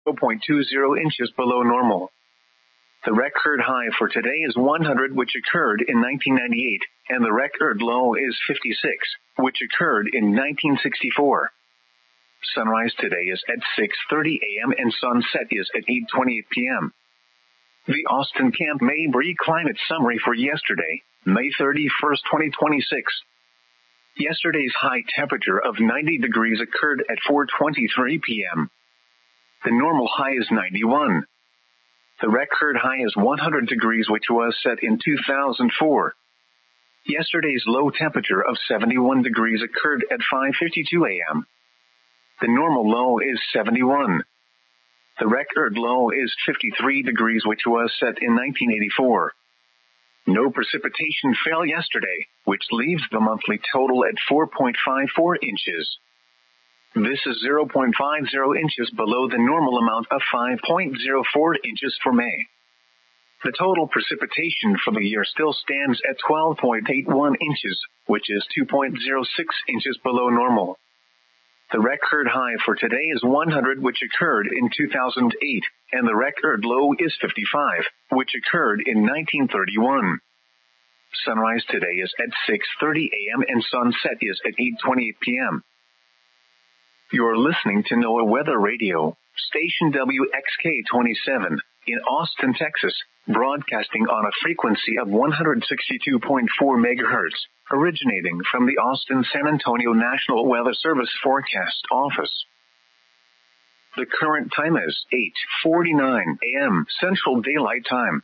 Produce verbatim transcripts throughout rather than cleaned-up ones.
zero point two zero inches below normal. The record high for today is one hundred, which occurred in nineteen ninety-eight, and the record low is fifty-six, which occurred in nineteen sixty-four. Sunrise today is at six thirty a.m. and sunset is at eight twenty-eight p.m. The Austin Camp Mabry Climate Summary for yesterday, May thirty-first, twenty twenty-six. Yesterday's high temperature of ninety degrees occurred at four twenty-three p.m. The normal high is ninety-one. The record high is one hundred degrees, which was set in two thousand four. Yesterday's low temperature of seventy-one degrees occurred at five fifty-two a.m. The normal low is seventy-one. The record low is fifty-three degrees, which was set in nineteen eighty-four. No precipitation fell yesterday, which leaves the monthly total at four point five four inches. This is zero point five zero inches below the normal amount of five point zero four inches for May. The total precipitation for the year still stands at twelve point eight one inches, which is two point zero six inches below normal. The record high for today is one hundred, which occurred in two thousand eight, and the record low is fifty-five, which occurred in nineteen thirty-one. Sunrise today is at six thirty a.m. and sunset is at eight twenty-eight p.m. You're listening to NOAA Weather Radio, station W X K twenty-seven, in Austin, Texas, broadcasting on a frequency of one hundred sixty-two point four megahertz, originating from the Austin-San Antonio National Weather Service Forecast Office. The current time is eight forty-nine a.m. Central Daylight Time.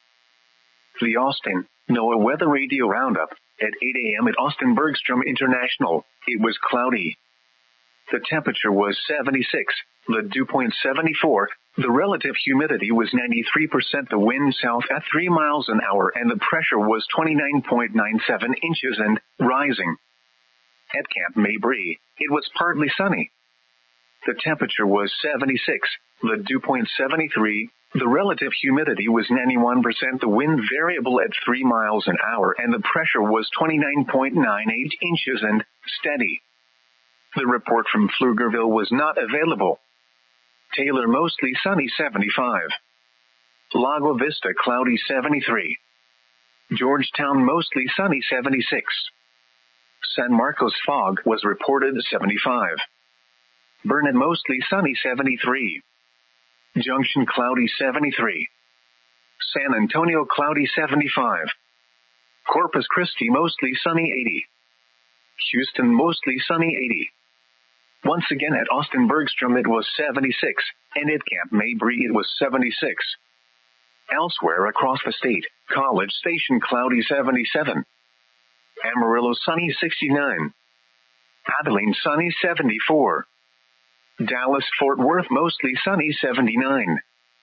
The Austin NOAA Weather Radio Roundup. At eight a.m. at Austin Bergstrom International, it was cloudy. The temperature was seventy-six, the dew point seventy-four, the relative humidity was ninety-three percent, the wind south at three miles an hour, and the pressure was twenty-nine point nine seven inches and rising. At Camp Mabry, it was partly sunny. The temperature was seventy-six, the dew point seventy-three, the relative humidity was ninety-one percent, the wind variable at three miles an hour, and the pressure was twenty-nine point nine eight inches and steady. The report from Pflugerville was not available. Taylor mostly sunny seventy-five. Lago Vista cloudy seventy-three. Georgetown mostly sunny seventy-six. San Marcos fog was reported seventy-five. Burnet mostly sunny seventy-three. Junction cloudy seventy-three. San Antonio cloudy seventy-five. Corpus Christi mostly sunny eighty. Houston mostly sunny eighty. Once again at Austin Bergstrom it was seventy-six, and at Camp Mabry it was seventy-six. Elsewhere across the state, College Station cloudy seventy-seven. Amarillo sunny sixty-nine. Abilene sunny seventy-four. Dallas-Fort Worth mostly sunny seventy-nine.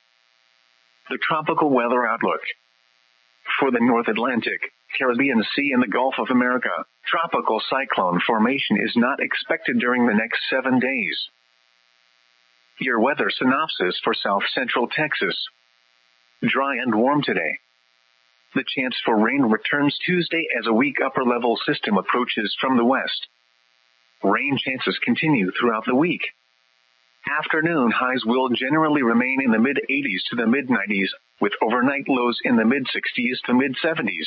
The tropical weather outlook. For the North Atlantic, Caribbean Sea and the Gulf of America, tropical cyclone formation is not expected during the next seven days. Your weather synopsis for south-central Texas. Dry and warm today. The chance for rain returns Tuesday as a weak upper-level system approaches from the west. Rain chances continue throughout the week. Afternoon highs will generally remain in the mid-eighties to the mid-nineties, with overnight lows in the mid-sixties to mid-seventies.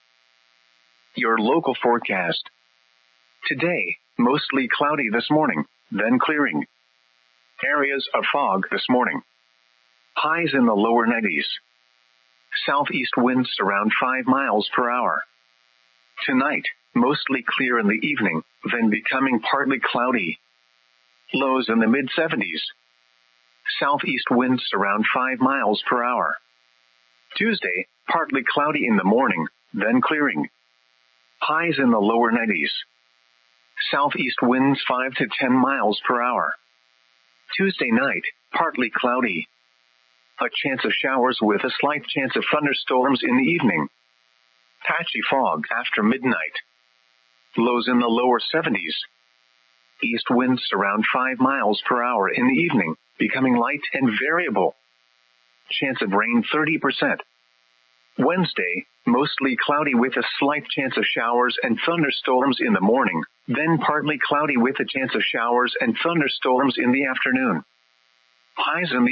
Your local forecast. Today, mostly cloudy this morning, then clearing. Areas of fog this morning. Highs in the lower nineties. Southeast winds around five miles per hour. Tonight, mostly clear in the evening, then becoming partly cloudy. Lows in the mid-seventies. Southeast winds around five miles per hour. Tuesday, partly cloudy in the morning, then clearing. Highs in the lower nineties. Southeast winds five to ten miles per hour. Tuesday night, partly cloudy. A chance of showers with a slight chance of thunderstorms in the evening. Patchy fog after midnight. Lows in the lower seventies. East winds around five miles per hour in the evening, becoming light and variable. Chance of rain thirty percent. Wednesday, mostly cloudy with a slight chance of showers and thunderstorms in the morning, then partly cloudy with a chance of showers and thunderstorms in the afternoon. Highs in the